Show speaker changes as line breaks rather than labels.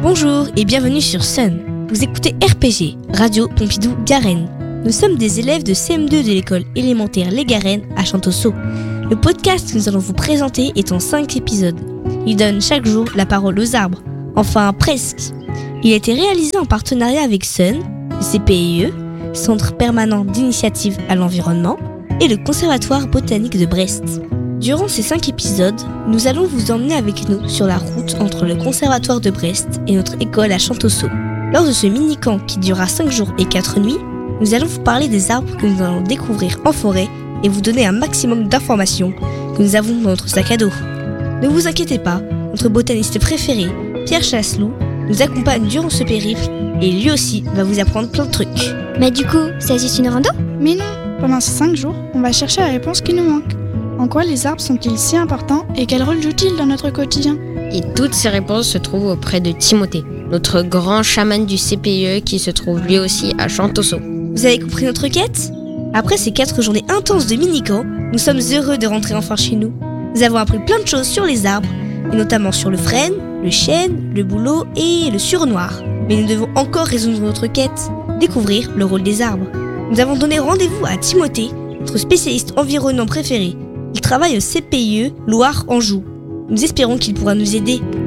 Bonjour et bienvenue sur Sun. Vous écoutez RPG, Radio Pompidou Garennes. Nous sommes des élèves de CM2 de l'école élémentaire Les Garennes à Chantosso. Le podcast que nous allons vous présenter est en 5 épisodes. Il donne chaque jour la parole aux arbres. Enfin, presque. Il a été réalisé en partenariat avec Sun, le CPIE, Centre permanent d'initiative à l'environnement, et le Conservatoire botanique de Brest. Durant ces 5 épisodes, nous allons vous emmener avec nous sur la route entre le Conservatoire de Brest et notre école à Chantosso. Lors de ce mini-camp qui durera 5 jours et 4 nuits, nous allons vous parler des arbres que nous allons découvrir en forêt et vous donner un maximum d'informations que nous avons dans notre sac à dos. Ne vous inquiétez pas, notre botaniste préféré, Pierre Chasseloup, nous accompagne durant ce périple et lui aussi va vous apprendre plein de trucs.
Mais du coup, c'est juste une rando ?
Mais non, pendant ces 5 jours, on va chercher la réponse qui nous manque. En quoi les arbres sont-ils si importants et quel rôle jouent-ils dans notre quotidien ?
Et toutes ces réponses se trouvent auprès de Timothée, notre grand chaman du CPIE qui se trouve lui aussi à Chantosso.
Vous avez compris notre quête ? Après ces 4 journées intenses de mini-camp, nous sommes heureux de rentrer enfin chez nous. Nous avons appris plein de choses sur les arbres, et notamment sur le frêne, le chêne, le bouleau et le sureau-noir. Mais nous devons encore résoudre notre quête, découvrir le rôle des arbres. Nous avons donné rendez-vous à Timothée, notre spécialiste environnement préféré. Il travaille au CPIE Loire-Anjou. Nous espérons qu'il pourra nous aider.